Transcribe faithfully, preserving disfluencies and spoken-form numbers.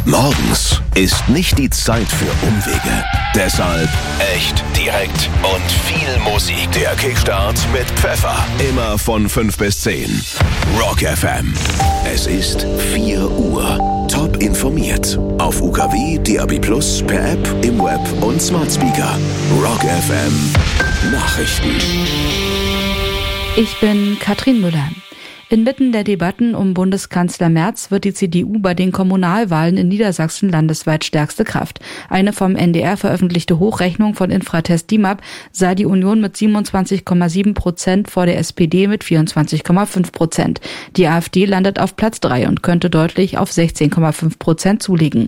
Morgens ist nicht die Zeit für Umwege. Deshalb echt direkt und viel Musik. Der Kickstart mit Pfeffer. Immer von fünf bis zehn. Rock F M. Es ist vier Uhr. Top informiert. Auf U K W, D A B plus, per App, im Web und Smart Speaker. Rock F M. Nachrichten. Ich bin Katrin Müller. Inmitten der Debatten um Bundeskanzler Merz wird die C D U bei den Kommunalwahlen in Niedersachsen landesweit stärkste Kraft. Eine vom N D R veröffentlichte Hochrechnung von Infratest D I M A P sah die Union mit siebenundzwanzig Komma sieben Prozent vor der S P D mit vierundzwanzig Komma fünf Prozent. Die AfD landet auf Platz drei und könnte deutlich auf sechzehn Komma fünf Prozent zulegen.